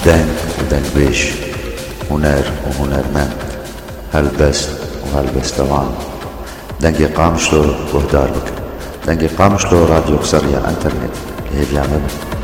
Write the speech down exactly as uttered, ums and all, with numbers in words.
دنگ ودنگبيش، هنر وهنرمند، هلبست وهلبستوان. دنگی قامشلو گهدار بکن. دنگی قامشلو راديو قصرية انترنت هي اليعمل.